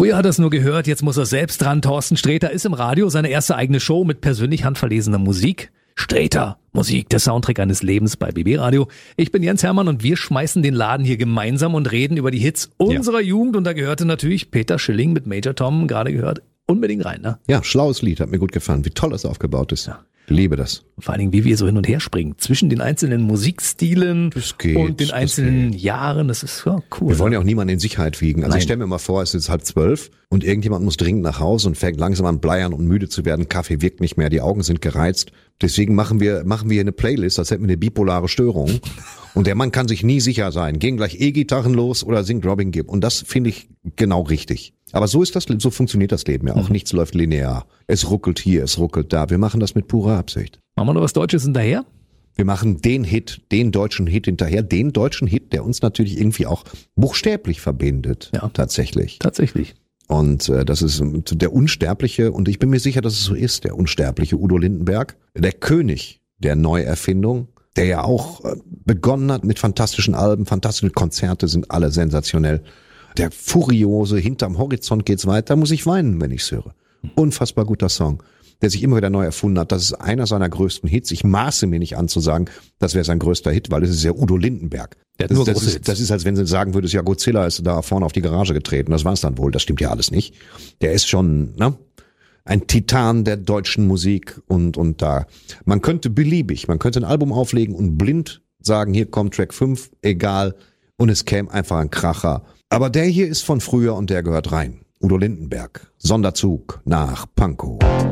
Früher hat er es nur gehört, jetzt muss er selbst dran. Thorsten Sträter ist im Radio, seine erste eigene Show mit persönlich handverlesener Musik. Sträter, Musik, der Soundtrack eines Lebens bei BB Radio. Ich bin Jens Hermann und wir schmeißen den Laden hier gemeinsam und reden über die Hits unserer Jugend. Und da gehörte natürlich Peter Schilling mit Major Tom, gerade gehört, unbedingt rein, ne? Ja, schlaues Lied, hat mir gut gefallen. Wie toll das aufgebaut ist. Ja. Liebe das. Vor allen Dingen, wie wir so hin und her springen zwischen den einzelnen Musikstilen und den einzelnen Jahren. Das ist ja cool. Wir wollen ja auch niemanden in Sicherheit wiegen. Also ich stelle mir mal vor, es ist 11:30 und irgendjemand muss dringend nach Hause und fängt langsam an bleiern und müde zu werden. Kaffee wirkt nicht mehr, die Augen sind gereizt. Deswegen machen wir hier eine Playlist, als hätten wir eine bipolare Störung. Und der Mann kann sich nie sicher sein. Gehen gleich E-Gitarren los oder singt Robin Gibb. Und das finde ich genau richtig. Aber so funktioniert das Leben ja auch. Nichts läuft linear. Es ruckelt hier, es ruckelt da. Wir machen das mit purer Absicht. Machen wir noch was Deutsches hinterher? Wir machen den deutschen Hit hinterher. Den deutschen Hit, der uns natürlich irgendwie auch buchstäblich verbindet. Ja. Tatsächlich. Und das ist der Unsterbliche, und ich bin mir sicher, dass es so ist, der unsterbliche Udo Lindenberg. Der König der Neuerfindung, der ja auch begonnen hat mit fantastischen Alben, fantastische Konzerte, sind alle sensationell. Der furiose, hinterm Horizont geht's weiter, muss ich weinen, wenn ich's höre. Unfassbar guter Song, der sich immer wieder neu erfunden hat. Das ist einer seiner größten Hits. Ich maße mir nicht an zu sagen, das wäre sein größter Hit, weil es ist ja Udo Lindenberg. Das ist, als wenn du sagen würdest, ja, Godzilla ist da vorne auf die Garage getreten. Das war's dann wohl. Das stimmt ja alles nicht. Der ist schon, ein Titan der deutschen Musik und da. Man könnte ein Album auflegen und blind sagen, hier kommt Track 5, egal. Und es käme einfach ein Kracher. Aber der hier ist von früher und der gehört rein. Udo Lindenberg, Sonderzug nach Pankow.